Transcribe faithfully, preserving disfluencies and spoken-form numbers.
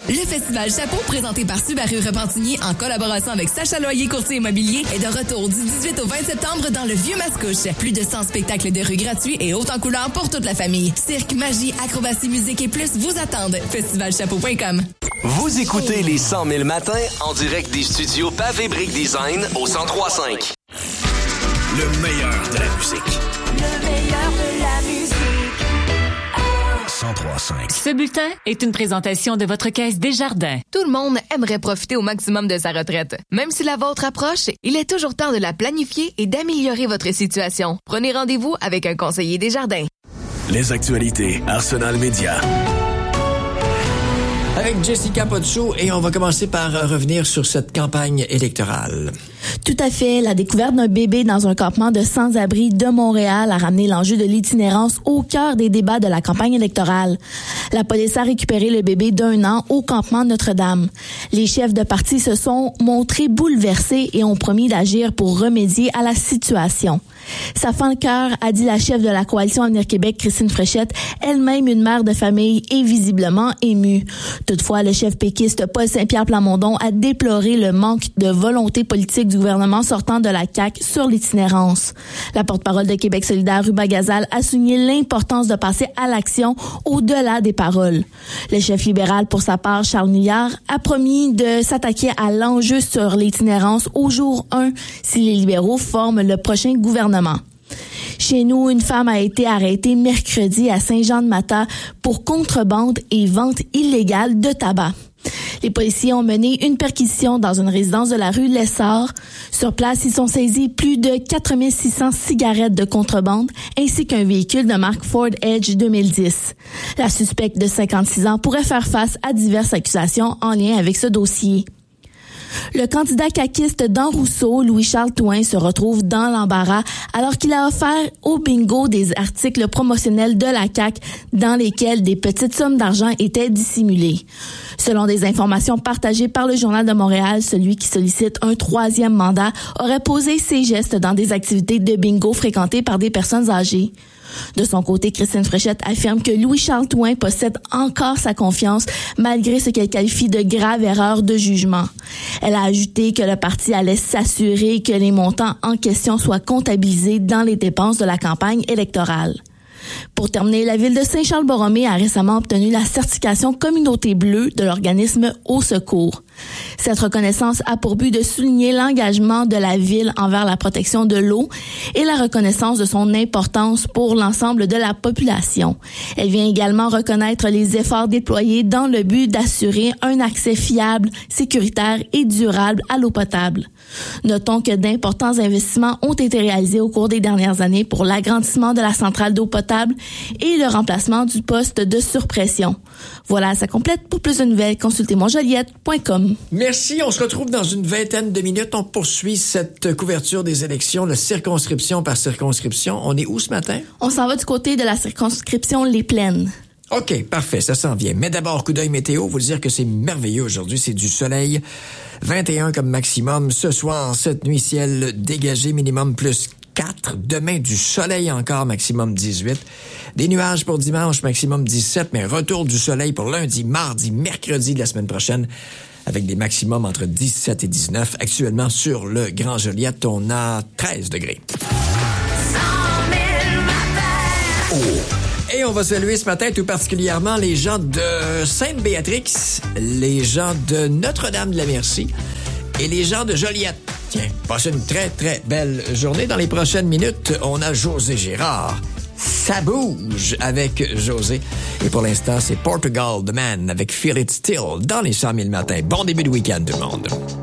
Le Festival Chapeau, présenté par Subaru Repentigny en collaboration avec Sacha Loyer Courtier Immobilier, est de retour du dix-huit au vingt septembre dans le Vieux-Mascouche. Plus de cent spectacles de rue gratuits et haute en couleurs pour toute la famille. Cirque, magie, acrobatie, musique et plus vous attendent. festival chapeau point com. Vous écoutez les cent mille matins en direct des studios Pavé Brick Design au cent trois cinq. Le meilleur de la musique. Le meilleur de la musique. cent trois cinq. Ce bulletin est une présentation de votre Caisse Desjardins. Tout le monde aimerait profiter au maximum de sa retraite. Même si la vôtre approche, il est toujours temps de la planifier et d'améliorer votre situation. Prenez rendez-vous avec un conseiller Desjardins. Les actualités Arsenal Média. Avec Jessica Potsou, et on va commencer par revenir sur cette campagne électorale. Tout à fait. La découverte d'un bébé dans un campement de sans-abri de Montréal a ramené l'enjeu de l'itinérance au cœur des débats de la campagne électorale. La police a récupéré le bébé d'un an au campement Notre-Dame. Les chefs de parti se sont montrés bouleversés et ont promis d'agir pour remédier à la situation. Ça fend le cœur, a dit la chef de la coalition Avenir Québec, Christine Fréchette, elle-même une mère de famille et visiblement émue. Toutefois, le chef péquiste Paul Saint-Pierre Plamondon a déploré le manque de volonté politique du gouvernement sortant de la C A Q sur l'itinérance. La porte-parole de Québec solidaire, Ruba Gazal, a souligné l'importance de passer à l'action au-delà des paroles. Le chef libéral, pour sa part, Charles Milliard, a promis de s'attaquer à l'enjeu sur l'itinérance au jour un si les libéraux forment le prochain gouvernement. Chez nous, une femme a été arrêtée mercredi à Saint-Jean-de-Mata pour contrebande et vente illégale de tabac. Les policiers ont mené une perquisition dans une résidence de la rue Lessard. Sur place, ils ont saisi plus de quatre mille six cents cigarettes de contrebande ainsi qu'un véhicule de marque Ford Edge deux mille dix. La suspecte de cinquante-six ans pourrait faire face à diverses accusations en lien avec ce dossier. Le candidat caquiste d'An Rousseau, Louis-Charles Touin, se retrouve dans l'embarras alors qu'il a offert au bingo des articles promotionnels de la C A Q dans lesquels des petites sommes d'argent étaient dissimulées. Selon des informations partagées par le Journal de Montréal, celui qui sollicite un troisième mandat aurait posé ses gestes dans des activités de bingo fréquentées par des personnes âgées. De son côté, Christine Fréchette affirme que Louis-Charles Touin possède encore sa confiance malgré ce qu'elle qualifie de grave erreur de jugement. Elle a ajouté que le parti allait s'assurer que les montants en question soient comptabilisés dans les dépenses de la campagne électorale. Pour terminer, la ville de Saint-Charles-Borromée a récemment obtenu la certification Communauté bleue de l'organisme Au Secours. Cette reconnaissance a pour but de souligner l'engagement de la ville envers la protection de l'eau et la reconnaissance de son importance pour l'ensemble de la population. Elle vient également reconnaître les efforts déployés dans le but d'assurer un accès fiable, sécuritaire et durable à l'eau potable. Notons que d'importants investissements ont été réalisés au cours des dernières années pour l'agrandissement de la centrale d'eau potable et le remplacement du poste de surpression. Voilà, ça complète. Pour plus de nouvelles, consultez mon joliette point com. Merci. On se retrouve dans une vingtaine de minutes. On poursuit cette couverture des élections, la circonscription par circonscription. On est où ce matin? On s'en va du côté de la circonscription Les Plaines. OK, parfait, ça s'en vient. Mais d'abord, coup d'œil météo, vous dire que c'est merveilleux aujourd'hui, c'est du soleil. vingt et un comme maximum. Ce soir, cette nuit, ciel dégagé, minimum plus quatre. Demain, du soleil encore, maximum dix-huit. Des nuages pour dimanche, maximum dix-sept. Mais retour du soleil pour lundi, mardi, mercredi de la semaine prochaine, avec des maximums entre dix-sept et dix-neuf. Actuellement, sur le Grand Joliette, on a treize degrés. Oh. Et on va saluer ce matin tout particulièrement les gens de Sainte-Béatrix, les gens de Notre-Dame-de-la-Merci et les gens de Joliette. Tiens, passez une très, très belle journée. Dans les prochaines minutes, on a José Gérard. Ça bouge avec José. Et pour l'instant, c'est Portugal The Man avec Feel It Still dans les cent mille matins. Bon début de week-end, tout le monde.